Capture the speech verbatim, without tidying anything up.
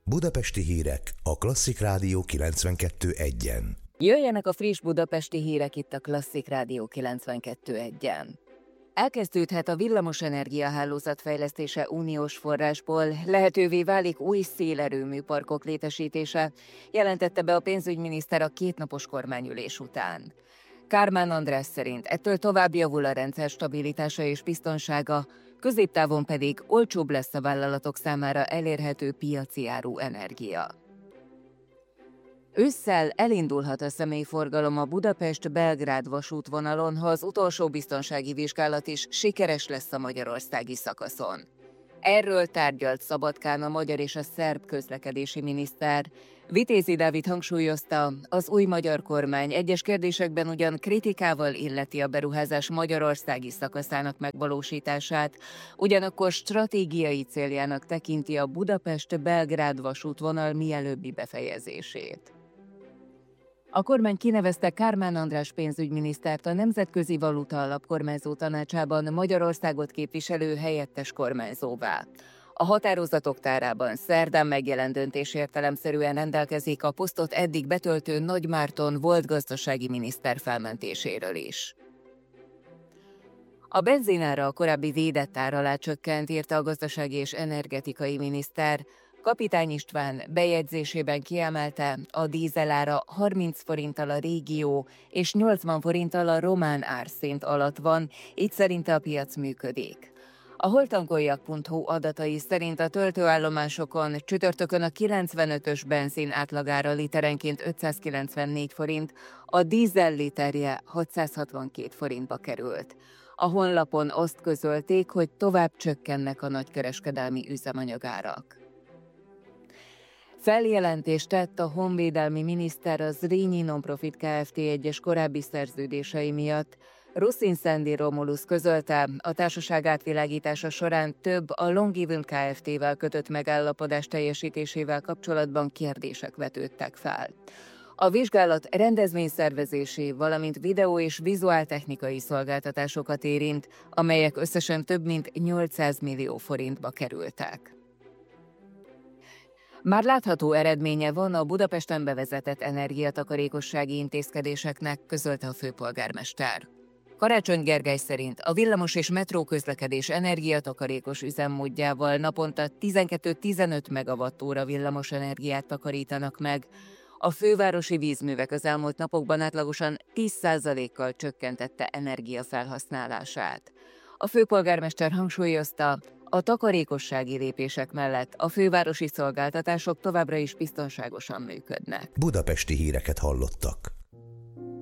Budapesti hírek a Klasszik Rádió kilencvenkettő egyen. Jöjjenek a friss budapesti hírek itt a Klasszik Rádió kilencvenkettő egyen. Elkezdődhet a villamosenergia hálózat fejlesztése uniós forrásból, lehetővé válik új szélerőműparkok létesítése, jelentette be a pénzügyminiszter a kétnapos kormányülés után. Kármán András szerint ettől tovább javul a rendszer stabilitása és biztonsága, középtávon pedig olcsóbb lesz a vállalatok számára elérhető piaci áru energia. Ősszel elindulhat a személyforgalom a Budapest-Belgrád vasútvonalon, ha az utolsó biztonsági vizsgálat is sikeres lesz a magyarországi szakaszon. Erről tárgyalt Szabadkán a magyar és a szerb közlekedési miniszter. Vitézi Dávid hangsúlyozta, az új magyar kormány egyes kérdésekben ugyan kritikával illeti a beruházás magyarországi szakaszának megvalósítását, ugyanakkor stratégiai céljának tekinti a Budapest-Belgrád vasútvonal mielőbbi befejezését. A kormány kinevezte Kármán András pénzügyminisztert a Nemzetközi Valuta Alap kormányzó tanácsában Magyarországot képviselő helyettes kormányzóvá. A határozatok tárában szerdán megjelent döntés értelemszerűen rendelkezik a posztot eddig betöltő Nagy Márton volt gazdasági miniszter felmentéséről is. A benzinára a korábbi védett ár alá csökkent, írta a gazdasági és energetikai miniszter. Kapitány István bejegyzésében kiemelte, a dízelára harminc forinttal a régió és nyolcvan forinttal a román árszint alatt van, így szerinte a piac működik. A holtankoljak pont hu adatai szerint a töltőállomásokon csütörtökön a kilencvenötös benzin átlagára literenként ötszázkilencvennégy forint, a dízel literje hatszázhatvankét forintba került. A honlapon azt közölték, hogy tovább csökkennek a nagykereskedelmi üzemanyagárak. Feljelentést tett a honvédelmi miniszter a Zrínyi Nonprofit Kft. Egyes korábbi szerződései miatt. Ruszin Szendi Romulus közölte, a társaság átvilágítása során több a Longeville Kft-vel kötött megállapodás teljesítésével kapcsolatban kérdések vetődtek fel. A vizsgálat rendezvényszervezési, valamint videó- és vizuáltechnikai szolgáltatásokat érint, amelyek összesen több mint nyolcszáz millió forintba kerültek. Már látható eredménye van a Budapesten bevezetett energiatakarékossági intézkedéseknek, közölte a főpolgármester. Karácsony Gergely szerint a villamos és metró közlekedés energiatakarékos üzemmódjával naponta tizenkettő-tizenöt megawattóra villamos energiát takarítanak meg. A fővárosi vízművek az elmúlt napokban átlagosan tíz százalékkal csökkentette energiafelhasználását. A főpolgármester hangsúlyozta, a takarékossági lépések mellett a fővárosi szolgáltatások továbbra is biztonságosan működnek. Budapesti híreket hallottak.